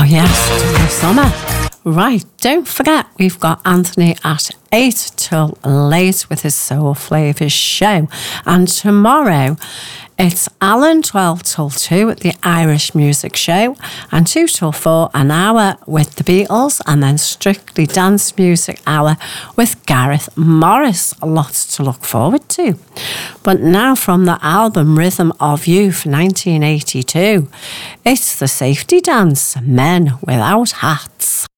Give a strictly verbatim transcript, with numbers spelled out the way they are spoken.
Oh yes, the summer. Right, don't forget we've got Anthony at eight till late with his Soul Flavours show. And tomorrow it's Alan twelve till two at the Irish Music Show, and two till four an hour with the Beatles, and then Strictly Dance Music Hour with Gareth Morris. Lots to look forward to. But now from the album Rhythm of Youth nineteen eighty-two, it's the Safety Dance, Men Without Hats.